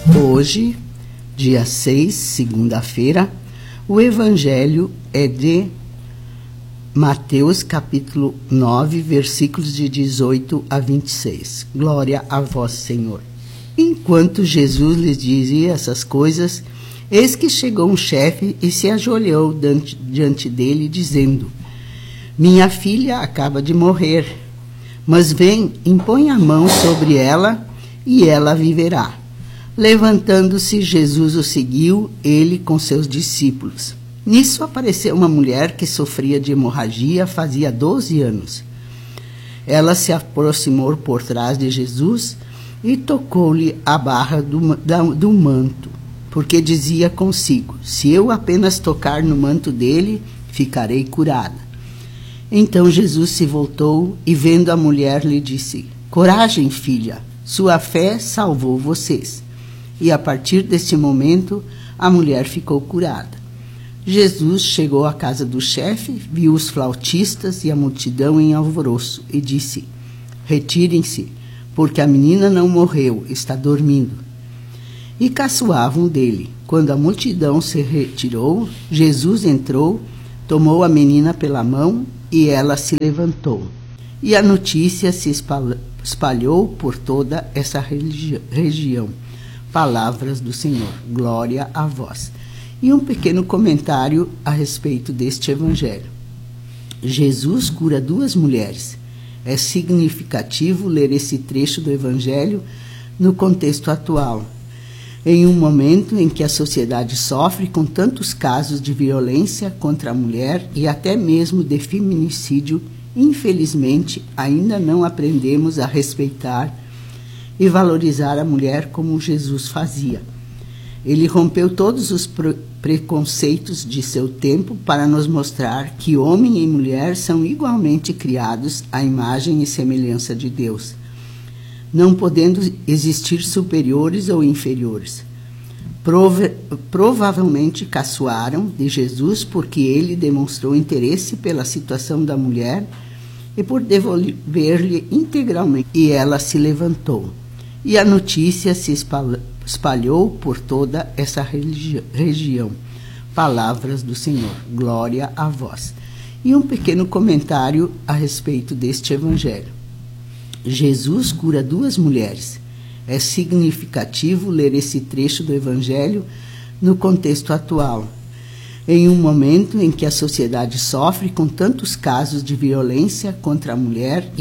Hoje, dia 6, segunda-feira, o Evangelho é de Mateus, capítulo 9, versículos de 18 a 26. Glória a vós, Senhor. Enquanto Jesus lhes dizia essas coisas, eis que chegou um chefe e se ajoelhou diante dele, dizendo: Minha filha acaba de morrer, mas vem, impõe a mão sobre ela e ela viverá. Levantando-se, Jesus o seguiu, ele com seus discípulos. Nisso apareceu uma mulher que sofria de hemorragia fazia 12 anos. Ela se aproximou por trás de Jesus e tocou-lhe a barra do manto, porque dizia consigo: se eu apenas tocar no manto dele, ficarei curada. Então Jesus se voltou e, vendo a mulher, lhe disse: Coragem, filha, sua fé salvou vocês. E a partir deste momento, a mulher ficou curada. Jesus chegou à casa do chefe, viu os flautistas e a multidão em alvoroço e disse: Retirem-se, porque a menina não morreu, está dormindo. E caçoavam dele. Quando a multidão se retirou, Jesus entrou, tomou a menina pela mão e ela se levantou. E a notícia se espalhou por toda essa região. Palavras do Senhor. Glória a vós. E um pequeno comentário a respeito deste evangelho. Jesus cura 2 mulheres. É significativo ler esse trecho do evangelho no contexto atual, em um momento em que a sociedade sofre com tantos casos de violência contra a mulher e até mesmo de feminicídio. Infelizmente, ainda não aprendemos a respeitar e valorizar a mulher como Jesus fazia. Ele rompeu todos os preconceitos de seu tempo para nos mostrar que homem e mulher são igualmente criados à imagem e semelhança de Deus, não podendo existir superiores ou inferiores. Provavelmente caçoaram de Jesus porque ele demonstrou interesse pela situação da mulher e por devolver-lhe integralmente. E ela se levantou. E a notícia se espalhou por toda essa região. Palavras do Senhor. Glória a vós. E um pequeno comentário a respeito deste evangelho. Jesus cura 2 mulheres. É significativo ler esse trecho do evangelho no contexto atual, em um momento em que a sociedade sofre com tantos casos de violência contra a mulher